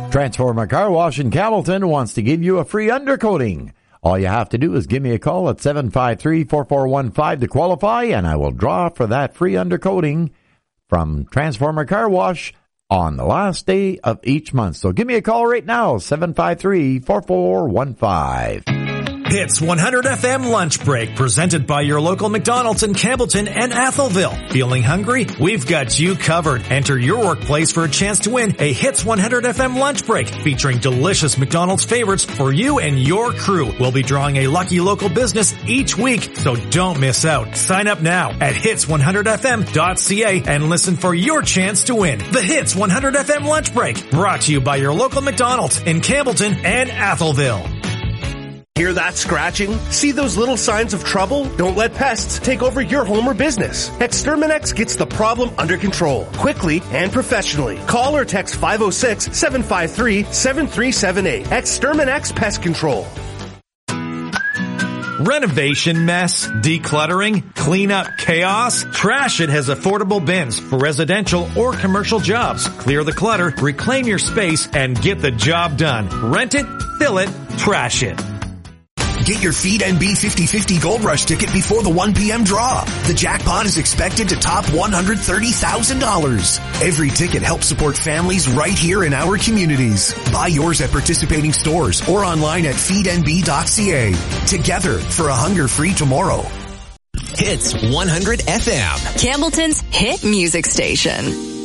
Transformer Car Wash in Campbellton wants to give you a free undercoating. All you have to do is give me a call at 753-4415 to qualify, and I will draw for that free undercoating from Transformer Car Wash on the last day of each month. So give me a call right now, 753-4415. Hits 100 FM Lunch Break, presented by your local McDonald's in Campbellton and Atholville. Feeling hungry? We've got you covered. Enter your workplace for a chance to win a Hits 100 FM Lunch Break, featuring delicious McDonald's favorites for you and your crew. We'll be drawing a lucky local business each week, so don't miss out. Sign up now at hits100fm.ca and listen for your chance to win the Hits 100 FM Lunch Break, brought to you by your local McDonald's in Campbellton and Atholville. Hear that scratching? See those little signs of trouble? Don't let pests take over your home or business. Exterminex gets the problem under control, quickly and professionally. Call or text 506-753-7378. Exterminex Pest Control. Renovation mess, decluttering, cleanup chaos? Trash It has affordable bins for residential or commercial jobs. Clear the clutter, reclaim your space, and get the job done. Rent it, fill it, trash it. Get your Feed NB 50/50 Gold Rush ticket before the 1 p.m. draw. The jackpot is expected to top $130,000. Every ticket helps support families right here in our communities. Buy yours at participating stores or online at feednb.ca. Together for a hunger-free tomorrow. Hits 100 FM. Campbellton's hit music station.